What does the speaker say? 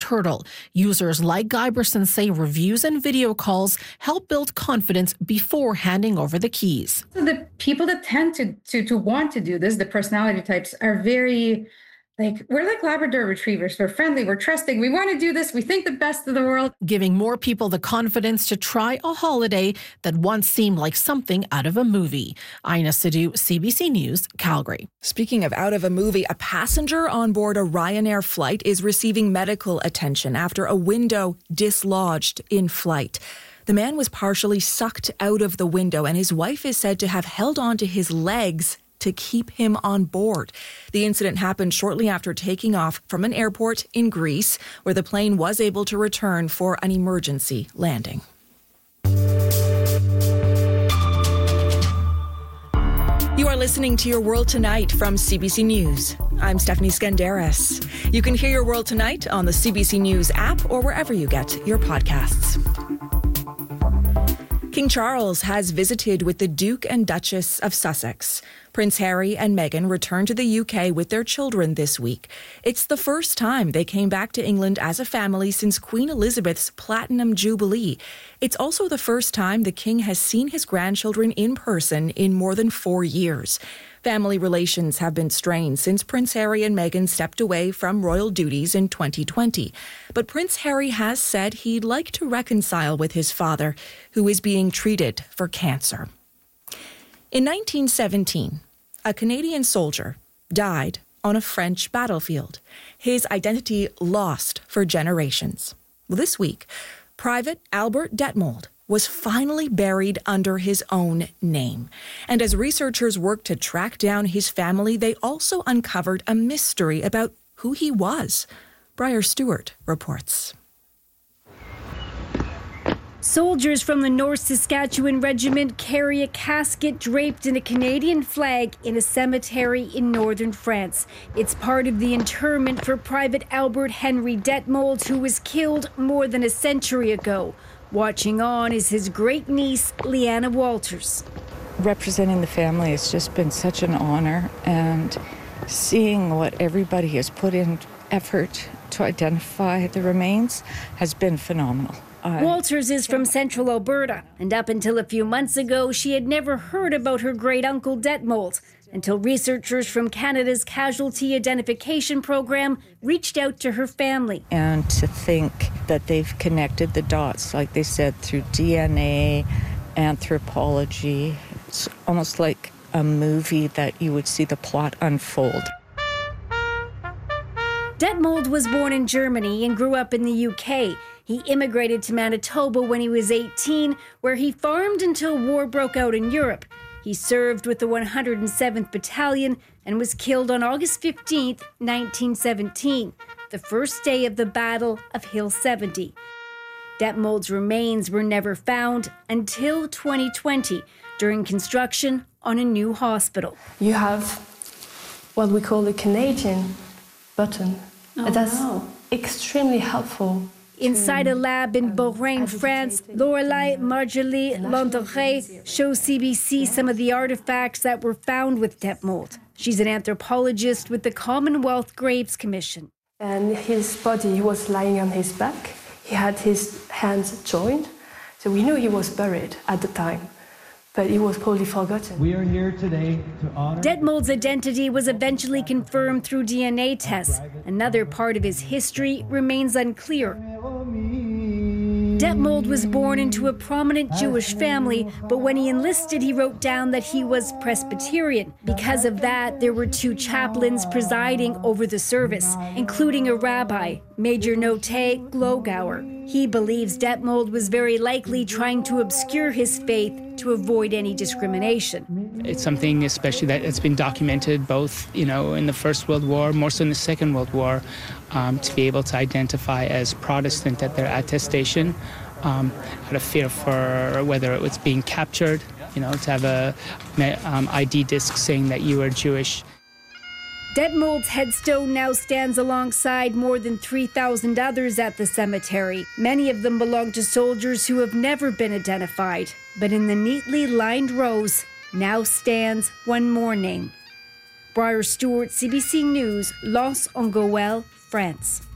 hurdle. Users like Guiberson say reviews and video calls help build confidence before handing over the keys. So the people that tend to want to do this, the personality types, are very we're like Labrador retrievers. We're friendly, we're trusting, we want to do this, we think the best of the world. Giving more people the confidence to try a holiday that once seemed like something out of a movie. Ina Sidhu, CBC News, Calgary. Speaking of out of a movie, a passenger on board a Ryanair flight is receiving medical attention after a window dislodged in flight. The man was partially sucked out of the window, and his wife is said to have held onto his legs to keep him on board. The incident happened shortly after taking off from an airport in Greece, where the plane was able to return for an emergency landing. You are listening to Your World Tonight from CBC News. I'm Stephanie Skandaris. You can hear Your World Tonight on the CBC News app or wherever you get your podcasts. King Charles has visited with the Duke and Duchess of Sussex. Prince Harry and Meghan returned to the UK with their children this week. It's the first time they came back to England as a family since Queen Elizabeth's Platinum Jubilee. It's also the first time the King has seen his grandchildren in person in more than 4 years. Family relations have been strained since Prince Harry and Meghan stepped away from royal duties in 2020. But Prince Harry has said he'd like to reconcile with his father, who is being treated for cancer. In 1917, a Canadian soldier died on a French battlefield, his identity lost for generations. This week, Private Albert Detmold was finally buried under his own name. And as researchers worked to track down his family, they also uncovered a mystery about who he was. Briar Stewart reports. Soldiers from the North Saskatchewan Regiment carry a casket draped in a Canadian flag in a cemetery in northern France. It's part of the interment for Private Albert Henry Detmold, who was killed more than a century ago. Watching on is his great-niece, Leanna Walters. Representing the family has just been such an honor, and seeing what everybody has put in effort to identify the remains has been phenomenal. Walters is from central Alberta, and up until a few months ago, she had never heard about her great-uncle Detmold until researchers from Canada's Casualty Identification Program reached out to her family. And to think that they've connected the dots, like they said, through DNA, anthropology. It's almost like a movie that you would see the plot unfold. Detmold was born in Germany and grew up in the UK. He immigrated to Manitoba when he was 18, where he farmed until war broke out in Europe. He served with the 107th Battalion and was killed on August 15, 1917, the first day of the Battle of Hill 70. Detmold's remains were never found until 2020, during construction on a new hospital. You have what we call the Canadian button. That's extremely helpful. Inside a lab in Beaurain, France, Lorelei Marjolie Landeret shows CBC some of the artifacts that were found with Detmold. She's an anthropologist with the Commonwealth Graves Commission. And his body was lying on his back. He had his hands joined. So we knew he was buried at the time, but it was probably forgotten. We are here today to honor... Detmold's identity was eventually confirmed through DNA tests. Another part of his history remains unclear. Detmold was born into a prominent Jewish family, but when he enlisted, he wrote down that he was Presbyterian. Because of that, there were 2 chaplains presiding over the service, including a rabbi, Major Note Glogauer. He believes Detmold was very likely trying to obscure his faith to avoid any discrimination. It's something especially that's been documented both, in the First World War, more so in the Second World War, to be able to identify as Protestant at their attestation, out of fear for whether it was being captured, to have a ID disc saying that you were Jewish. Detmold's headstone now stands alongside more than 3,000 others at the cemetery. Many of them belong to soldiers who have never been identified. But in the neatly lined rows now stands one more name. Briar Stewart, CBC News, Los Ongoel, France.